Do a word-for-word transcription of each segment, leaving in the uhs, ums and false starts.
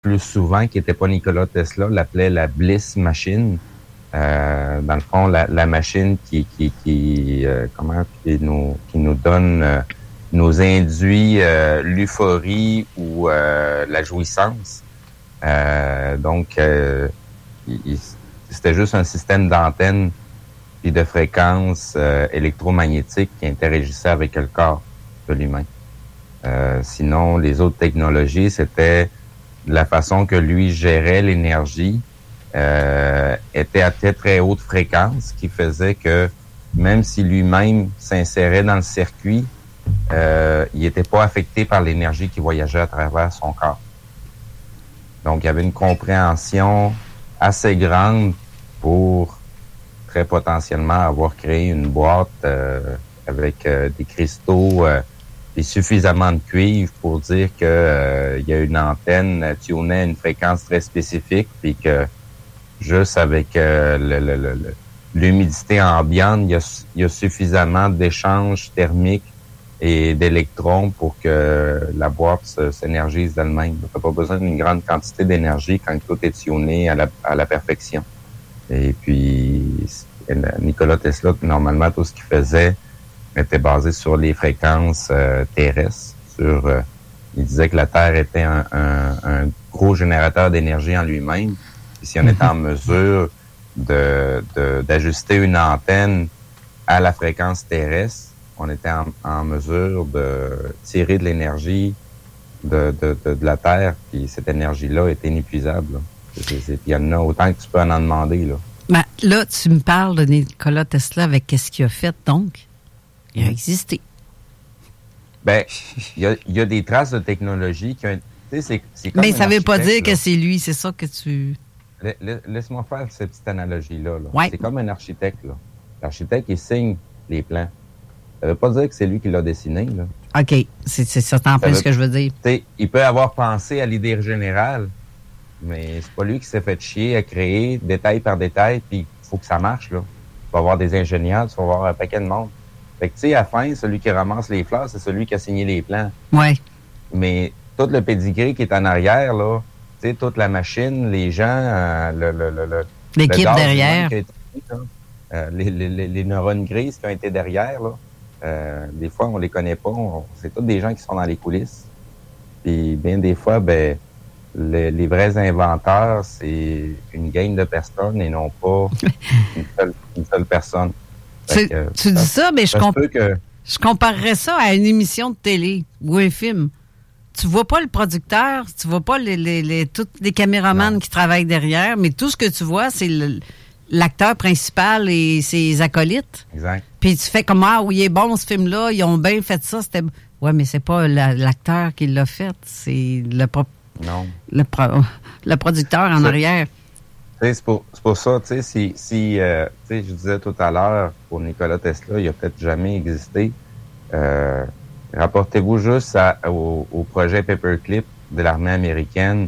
plus souvent, qui n'était pas Nikola Tesla, l'appelait la Bliss Machine. Euh, dans le fond, la, la machine qui qui qui euh, comment qui nous qui nous donne euh, nous induit euh, l'euphorie ou euh, la jouissance. Euh, donc, euh, il, c'était juste un système d'antennes et de fréquences euh, électromagnétiques qui interagissaient avec le corps de l'humain. Euh, sinon, les autres technologies, c'était la façon que lui gérait l'énergie. Euh, était à très très haute fréquence, qui faisait que même si lui-même s'insérait dans le circuit, euh, il n'était pas affecté par l'énergie qui voyageait à travers son corps. Donc, il y avait une compréhension assez grande pour très potentiellement avoir créé une boîte euh, avec euh, des cristaux euh, et suffisamment de cuivre pour dire que euh, il y a une antenne tunée à une fréquence très spécifique, puis que juste avec euh, le, le, le, l'humidité ambiante, il y a, il y a suffisamment d'échanges thermiques et d'électrons pour que la boîte se, s'énergise d'elle-même. Tu n'as pas besoin d'une grande quantité d'énergie quand tout est tuné à la, à la perfection. Et puis, Nikola Tesla, normalement, tout ce qu'il faisait était basé sur les fréquences euh, terrestres. Sur, euh, il disait que la Terre était un, un, un gros générateur d'énergie en lui-même. Et si on était en mesure de, de, d'ajuster une antenne à la fréquence terrestre, on était en, en mesure de tirer de l'énergie de, de, de, de la Terre, puis cette énergie-là est inépuisable. Il y en a autant que tu peux en, en demander. Là. Ben, là, tu me parles de Nikola Tesla avec qu'est-ce qu'il a fait, donc? Il a existé. Ben, il y a, y a des traces de technologie qui ont... C'est, c'est comme mais ça ne veut pas dire là. Que c'est lui, c'est ça que tu... Laisse-moi faire cette petite analogie-là. Là. Ouais. C'est comme un architecte. Là. L'architecte, il signe les plans. Ça veut pas dire que c'est lui qui l'a dessiné. Là. OK. C'est, c'est ça, en plus ce que je veux dire. Il peut avoir pensé à l'idée générale, mais c'est pas lui qui s'est fait chier à créer détail par détail, puis il faut que ça marche. Là. Tu vas avoir des ingénieurs, tu vas avoir un paquet de monde. Fait que, tu sais, à la fin, celui qui ramasse les fleurs, c'est celui qui a signé les plans. Ouais. Mais tout le pédigré qui est en arrière, là, tu sais, toute la machine, les gens, euh, le, le, le, le, l'équipe le derrière, été, là, euh, les, les, les neurones grises qui ont été derrière, là, euh, des fois, on les connaît pas. On, c'est tous des gens qui sont dans les coulisses. Puis, bien des fois, ben, le, les vrais inventeurs, c'est une gang de personnes et non pas une seule, une seule personne. Tu, que, tu ça, dis ça, mais je, comp- que... je comparerais ça à une émission de télé ou un film. Tu vois pas le producteur, tu vois pas les, les, les, tous les caméramans qui travaillent derrière, mais tout ce que tu vois, c'est le, l'acteur principal et ses acolytes. Exact. Puis tu fais comme, ah oui, il est bon ce film-là, ils ont bien fait ça. C'était... Ouais, mais c'est pas la, l'acteur qui l'a fait, c'est le, pro... non. le, pro... le producteur en c'est... arrière. C'est pour, c'est pour ça, tu sais, si, si euh, tu sais, je disais tout à l'heure, pour Nikola Tesla, il a peut-être jamais existé. Euh, rapportez-vous juste à, au, au projet Paperclip de l'armée américaine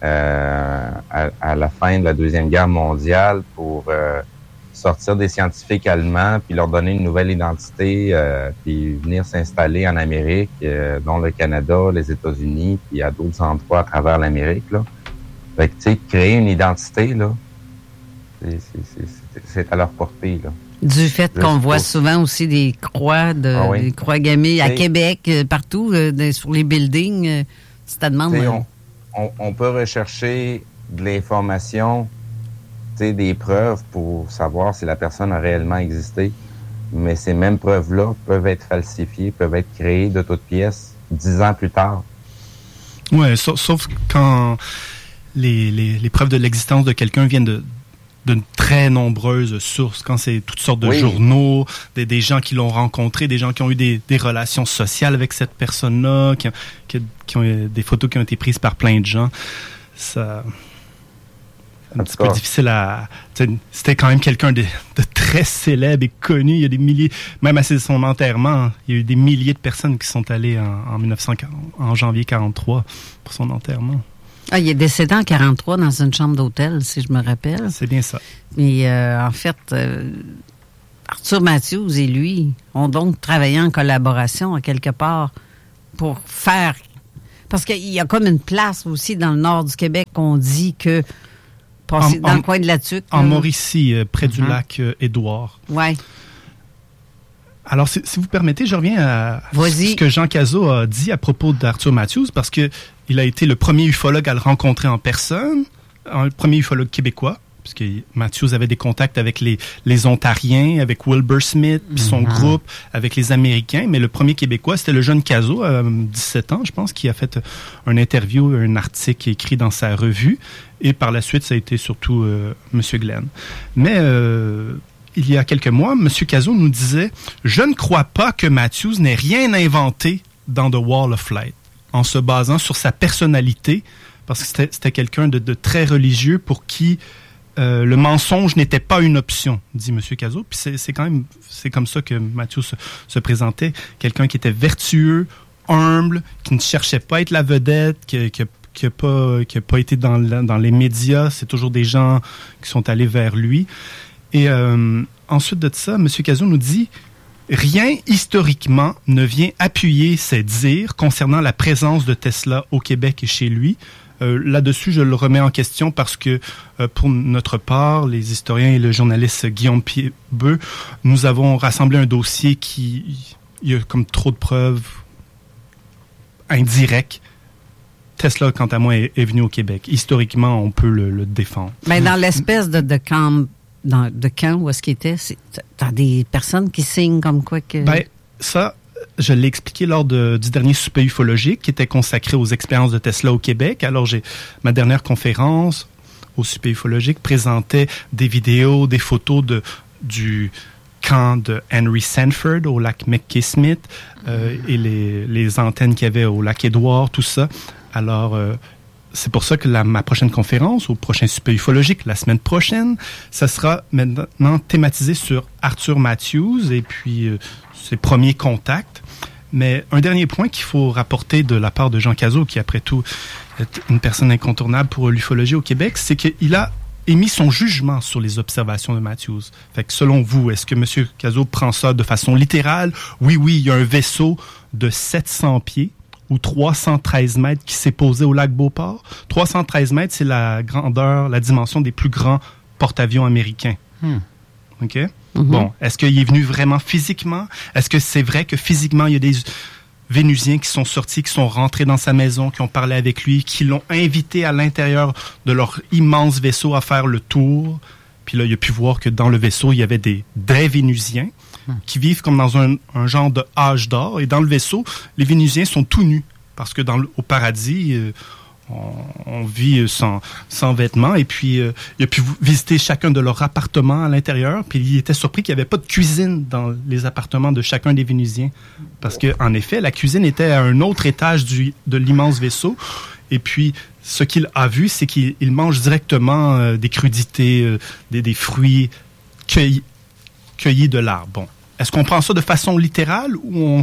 euh, à, à la fin de la Deuxième Guerre mondiale pour euh, sortir des scientifiques allemands puis leur donner une nouvelle identité euh, puis venir s'installer en Amérique, euh, dont le Canada, les États-Unis, puis à d'autres endroits à travers l'Amérique, là. Fait que, tu sais, créer une identité, là, c'est, c'est, c'est, c'est à leur portée, là. Du fait Juste qu'on voit pour... souvent aussi des croix, de, ah oui. des croix gammées à Québec, partout, euh, sur les buildings, euh, si tu demandes. On, on, on peut rechercher de l'information, tu sais, des preuves pour savoir si la personne a réellement existé, mais ces mêmes preuves-là peuvent être falsifiées, peuvent être créées de toutes pièces dix ans plus tard. Ouais, sauf, sauf quand... Les, les, les preuves de l'existence de quelqu'un viennent de, de très nombreuses sources. Quand c'est toutes sortes de oui. journaux, des, des gens qui l'ont rencontré, des gens qui ont eu des, des relations sociales avec cette personne-là, qui, qui, qui ont des photos qui ont été prises par plein de gens. Ça, c'est un petit peu difficile à... C'était quand même quelqu'un de, de très célèbre et connu. Il y a des milliers... Même à son enterrement, il y a eu des milliers de personnes qui sont allées en, en, mille neuf cent quarante, en janvier quarante-trois pour son enterrement. Ah, il est décédé en quarante-trois dans une chambre d'hôtel, si je me rappelle. C'est bien ça. Mais euh, en fait, euh, Arthur Matthews et lui ont donc travaillé en collaboration à quelque part pour faire, Parce qu'il y a comme une place aussi dans le nord du Québec qu'on dit que passer dans en, le coin de la Tuque. En là. Mauricie, euh, près du mm-hmm. lac euh, Édouard. Oui. Alors, si, si vous permettez, je reviens à Vas-y. ce que Jean Cazot a dit à propos d'Arthur Matthews, parce que il a été le premier ufologue à le rencontrer en personne, le premier ufologue québécois, puisque Matthews avait des contacts avec les, les Ontariens, avec Wilbur Smith, puis son mm-hmm. groupe, avec les Américains, mais le premier Québécois, c'était le jeune Cazot, à dix-sept ans, je pense, qui a fait un interview, un article écrit dans sa revue, et par la suite, ça a été surtout euh, M. Glenn. Mais... Euh, il y a quelques mois, M. Cazot nous disait « Je ne crois pas que Matthews n'ait rien inventé dans The Wall of Light, en se basant sur sa personnalité, parce que c'était, c'était quelqu'un de, de très religieux pour qui euh, le mensonge n'était pas une option, dit M. Cazot. Puis c'est, c'est quand même c'est comme ça que Matthews se, se présentait, quelqu'un qui était vertueux, humble, qui ne cherchait pas à être la vedette, qui, qui qui n'a pas, qui a pas été dans, dans les médias. C'est toujours des gens qui sont allés vers lui. Et euh, ensuite de ça, M. Cazot nous dit « Rien historiquement ne vient appuyer ces dires concernant la présence de Tesla au Québec et chez lui. Euh, » Là-dessus, je le remets en question parce que, euh, pour notre part, les historiens et le journaliste Guillaume Piebeux, nous avons rassemblé un dossier qui... Il y a comme trop de preuves indirectes. Tesla, quant à moi, est, est venu au Québec. Historiquement, on peut le, le défendre. Mais dans l'espèce de, de camp... Dans, de camp où est-ce qu'il était, c'est, t'as des personnes qui signent comme quoi que... Ben, ça, je l'ai expliqué lors de, du dernier souper ufologique qui était consacré aux expériences de Tesla au Québec. Alors, j'ai ma dernière conférence au souper ufologique présentait des vidéos, des photos de, du camp de Henry Sanford au lac McKay-Smith euh, et les, les antennes qu'il y avait au lac Édouard, tout ça. Alors... Euh, C'est pour ça que la, ma prochaine conférence, au prochain souper ufologique, la semaine prochaine, ça sera maintenant thématisé sur Arthur Matthews et puis euh, ses premiers contacts. Mais un dernier point qu'il faut rapporter de la part de Jean Cazot, qui après tout est une personne incontournable pour l'ufologie au Québec, c'est qu'il a émis son jugement sur les observations de Matthews. Fait que selon vous, est-ce que M. Cazot prend ça de façon littérale? Oui, oui, il y a un vaisseau de sept cents pieds ou trois cent treize mètres qui s'est posé au lac Beauport. trois cent treize mètres, c'est la grandeur, la dimension des plus grands porte-avions américains. Hmm. OK? Mm-hmm. Bon, est-ce qu'il est venu vraiment physiquement? Est-ce que c'est vrai que physiquement, il y a des Vénusiens qui sont sortis, qui sont rentrés dans sa maison, qui ont parlé avec lui, qui l'ont invité à l'intérieur de leur immense vaisseau à faire le tour? Puis là, il a pu voir que dans le vaisseau, il y avait des, des Vénusiens qui vivent comme dans un, un genre de âge d'or. Et dans le vaisseau, les Vénusiens sont tout nus. Parce que dans le, au paradis, euh, on, on vit sans, sans vêtements. Et puis, euh, il a pu visiter chacun de leurs appartements à l'intérieur. Puis il était surpris qu'il n'y avait pas de cuisine dans les appartements de chacun des Vénusiens. Parce qu'en effet, la cuisine était à un autre étage du, de l'immense vaisseau. Et puis, ce qu'il a vu, c'est qu'il il mange directement euh, des crudités, euh, des, des fruits cueillis, cueillis de l'arbre. Bon. Est-ce qu'on prend ça de façon littérale ou on,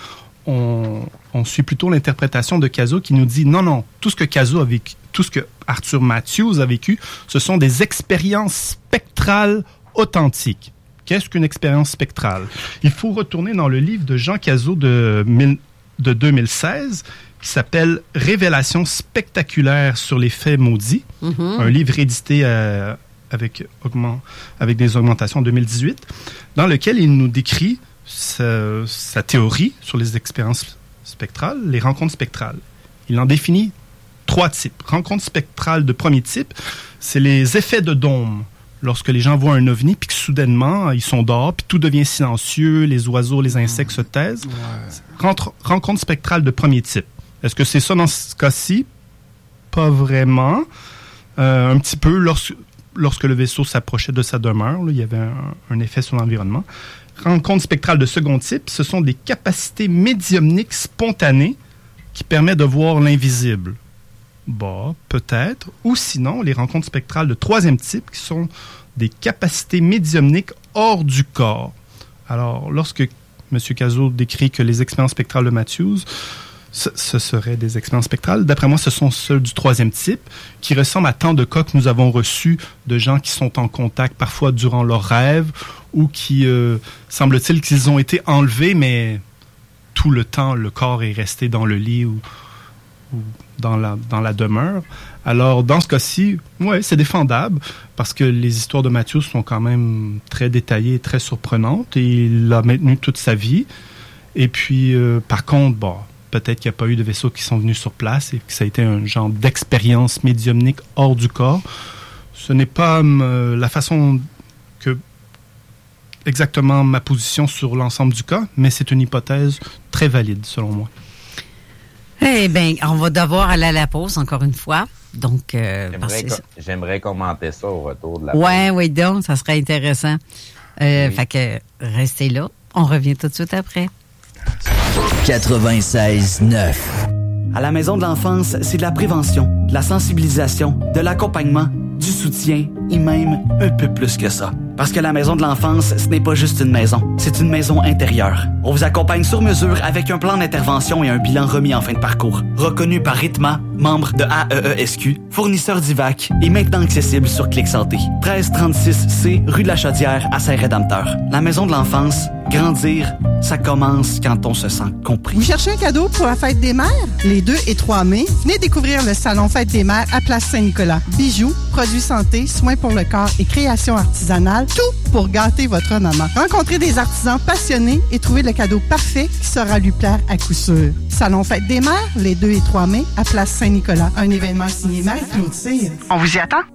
on, on suit plutôt l'interprétation de Cazot qui nous dit non, non, tout ce que Cazot a vécu, tout ce que Arthur Matthews a vécu, ce sont des expériences spectrales authentiques. Qu'est-ce qu'une expérience spectrale? Il faut retourner dans le livre de Jean Cazot de, de deux mille seize qui s'appelle « Révélations spectaculaires sur les faits maudits mm-hmm. », un livre édité à Avec, augment, avec des augmentations en deux mille dix-huit, dans lequel il nous décrit sa, sa théorie sur les expériences spectrales, les rencontres spectrales. Il en définit trois types. Rencontres spectrales de premier type, c'est les effets de dôme. Lorsque les gens voient un ovni, puis que soudainement, ils sont dehors, puis tout devient silencieux, les oiseaux, les insectes mmh. se taisent. Ouais. Rentre, rencontre spectrale de premier type. Est-ce que c'est ça dans ce cas-ci? Pas vraiment. Euh, un petit peu lorsque... Lorsque le vaisseau s'approchait de sa demeure, là, il y avait un, un effet sur l'environnement. Rencontre spectrale de second type, ce sont des capacités médiumniques spontanées qui permettent de voir l'invisible. Bah, peut-être. Ou sinon, les rencontres spectrales de troisième type, qui sont des capacités médiumniques hors du corps. Alors, lorsque M. Cazot décrit que les expériences spectrales de Matthews, ce, ce seraient des expériences spectrales. D'après moi, ce sont ceux du troisième type qui ressemblent à tant de cas que nous avons reçus de gens qui sont en contact parfois durant leurs rêves ou qui, euh, semble-t-il, qu'ils ont été enlevés, mais tout le temps, le corps est resté dans le lit ou, ou dans la, dans la demeure. Alors, dans ce cas-ci, ouais, c'est défendable parce que les histoires de Matthew sont quand même très détaillées et très surprenantes et il l'a maintenu toute sa vie. Et puis, euh, par contre, bon, peut-être qu'il n'y a pas eu de vaisseaux qui sont venus sur place et que ça a été un genre d'expérience médiumnique hors du corps. Ce n'est pas euh, la façon que exactement ma position sur l'ensemble du cas, mais c'est une hypothèse très valide, selon moi. Eh bien, on va devoir aller à la pause, encore une fois. Donc, euh, j'aimerais, com- j'aimerais commenter ça au retour de la ouais, pause. Oui, donc, ça serait intéressant. Euh, oui. Fait que, restez là. On revient tout de suite après. quatre-vingt-seize neuf. À la Maison de l'enfance, c'est de la prévention, de la sensibilisation, de l'accompagnement, du soutien et même un peu plus que ça. Parce que la Maison de l'enfance, ce n'est pas juste une maison, c'est une maison intérieure. On vous accompagne sur mesure avec un plan d'intervention et un bilan remis en fin de parcours. Reconnu par Ritma, membre de A E E S Q, fournisseur d'I V A C et maintenant accessible sur Clic Santé. treize trente-six C, rue de la Chaudière à Saint-Rédempteur. La Maison de l'enfance, grandir, ça commence quand on se sent compris. Vous cherchez un cadeau pour la fête des mères? Les deux et trois mai, venez découvrir le salon Fête des mères à Place Saint-Nicolas. Bijoux, produits santé, soins pour le corps et création artisanale, tout pour gâter votre maman. Rencontrez des artisans passionnés et trouvez le cadeau parfait qui saura lui plaire à coup sûr. Salon Fête des mères, les deux et trois mai, à Place Saint-Nicolas. Un événement signé Marie-Claude Cyr. On vous y attend?